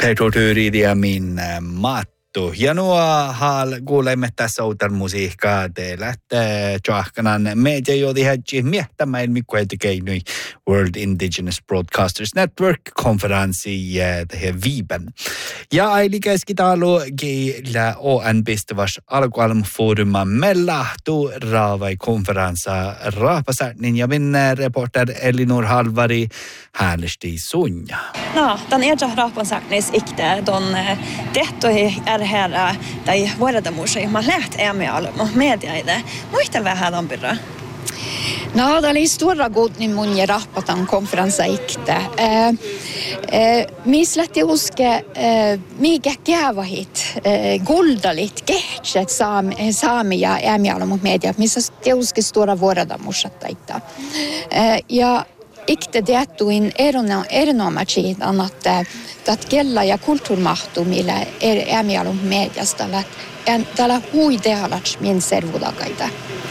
Petrotyridia min mattu. Ja nuo kuulemme tässä uuden musiikkaa teillä. Tjahkanan media jodi hätsi miehtämäin mikkuhelti keinui World Indigenous Broadcasters Network-konferenssi tähän Viiben. Ja ailikäski talu geillä ON pistäväs alkualmufooruma mellahtu raavai konferenssa raapasärnin ja min reporter Elinor Halvari häälesti sunja. No, den är raapasärnis ikte don tehtoi här tai vuodamuusi mä läht äämialmo media ide. Muista vähän lampira. No, det är stora godning mun ja rahpatan konferenssa ikte. Mislätti uske mikä kävahit goldalit kehtset saamia äämialmo media missä te uske stora vuodamuusattaita. Ja ikte deattuin erinomaisesti että kella ja kulttuurmahtumilla äämialmo mediasta tällä huidealats min servudakaita.